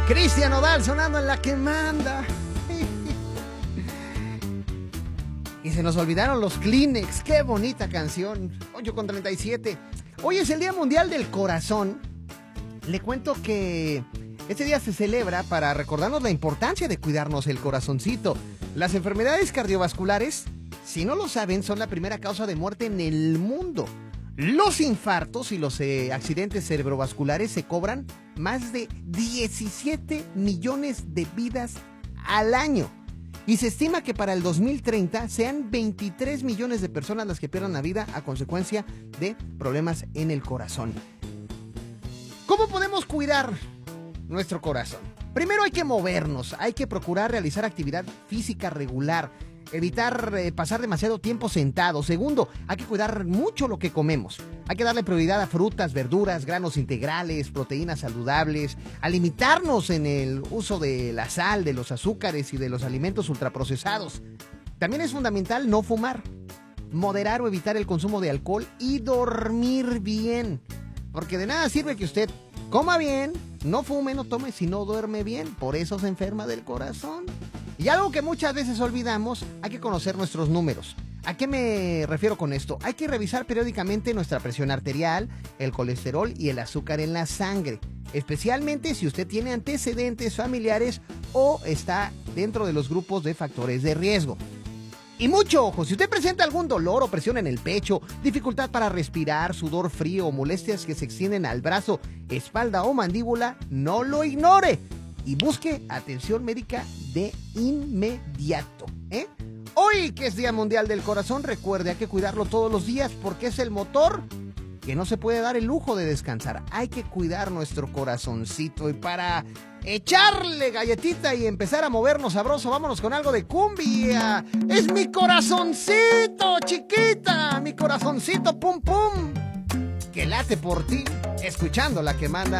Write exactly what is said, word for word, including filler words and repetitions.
Cristian Nodal sonando en La que manda. Y se nos olvidaron los Kleenex. Qué bonita canción. ocho con treinta y siete. Hoy es el Día Mundial del Corazón. Le cuento que este día se celebra para recordarnos la importancia de cuidarnos el corazoncito. Las enfermedades cardiovasculares, si no lo saben, son la primera causa de muerte en el mundo. Los infartos y los eh, accidentes cerebrovasculares se cobran más de diecisiete millones de vidas al año. Y se estima que para el dos mil treinta sean veintitrés millones de personas las que pierdan la vida a consecuencia de problemas en el corazón. ¿Cómo podemos cuidar nuestro corazón? Primero hay que movernos, hay que procurar realizar actividad física regular, evitar eh, pasar demasiado tiempo sentado. Segundo, hay que cuidar mucho lo que comemos. Hay que darle prioridad a frutas, verduras, granos integrales, proteínas saludables, a limitarnos en el uso de la sal, de los azúcares y de los alimentos ultraprocesados. También es fundamental no fumar, moderar o evitar el consumo de alcohol y dormir bien. Porque de nada sirve que usted coma bien, no fume, no tome si no duerme bien. Por eso se enferma del corazón. Y algo que muchas veces olvidamos, hay que conocer nuestros números. ¿A qué me refiero con esto? Hay que revisar periódicamente nuestra presión arterial, el colesterol y el azúcar en la sangre. Especialmente si usted tiene antecedentes familiares o está dentro de los grupos de factores de riesgo. Y mucho ojo, si usted presenta algún dolor o presión en el pecho, dificultad para respirar, sudor frío o molestias que se extienden al brazo, espalda o mandíbula, no lo ignore y busque atención médica de inmediato, ¿eh? Hoy, que es Día Mundial del Corazón, recuerde, hay que cuidarlo todos los días porque es el motor que no se puede dar el lujo de descansar. Hay que cuidar nuestro corazoncito y para echarle galletita y empezar a movernos sabroso, vámonos con algo de cumbia. Es mi corazoncito, chiquita, mi corazoncito pum pum, que late por ti, escuchando La que manda.